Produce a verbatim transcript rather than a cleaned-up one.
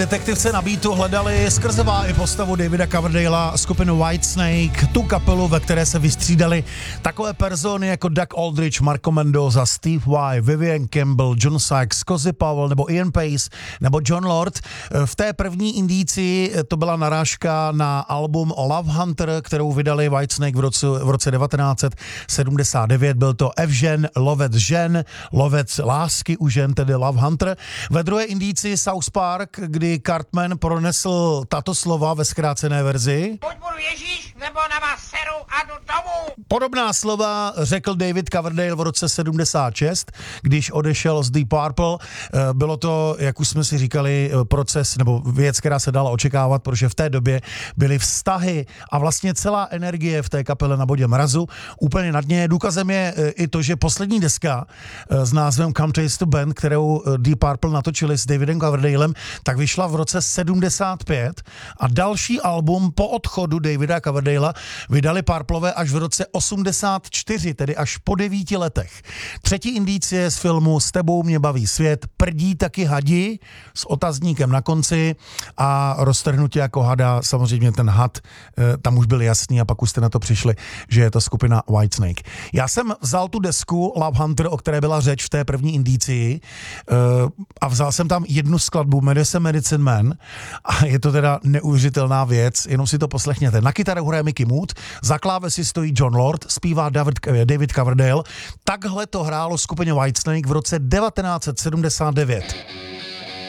Detektivce na beatu hledali skrzevá i postavu Davida Coverdale'a, skupinu Whitesnake, tu kapelu, ve které se vystřídali takové persony jako Doug Aldrich, Marco Mendoza, Steve Vai, Vivian Campbell, John Sykes, Cozy Powell nebo Ian Pace nebo John Lord. V té první indici to byla narážka na album Love Hunter, kterou vydali Whitesnake v roce, v roce devatenáct set sedmdesát devět. Byl to Evžen, lovec žen, lovec lásky u žen, tedy Love Hunter. Ve druhé indici South Park, kdy Cartman pronesl tato slova ve zkrácené verzi. Buď budu Ježíš, nebo na vás seru a jdu domů. Podobná slova řekl David Coverdale v roce sedmdesát šest, když odešel z Deep Purple. Bylo to, jak už jsme si říkali, proces nebo věc, která se dala očekávat, protože v té době byly vztahy a vlastně celá energie v té kapele na bodě mrazu úplně na dně. Důkazem je i to, že poslední deska s názvem Come Taste the Band, kterou Deep Purple natočili s Davidem Coverdalem, tak vyšla v roce sedmdesát pět a další album po odchodu Davida Coverdala vydali Purplové až v roce osmdesát čtyři, tedy až po devíti letech. Třetí indicie z filmu S tebou mě baví svět, Prdí taky hadi s otazníkem na konci a roztrhnutě jako hada, samozřejmě ten had, tam už byl jasný a pak už jste na to přišli, že je to skupina Whitesnake. Já jsem vzal tu desku Love Hunter, o které byla řeč v té první indicii, a vzal jsem tam jednu skladbu, jmenuje se Medicine Man a je to teda neuvěřitelná věc, jenom si to poslechněte. Na kytaru hraje Mickey Mood, za klávesy stojí John Lord, zpívá David, David Coverdale. Takhle to hrálo skupině Whitesnake v roce devatenáct set sedmdesát devět.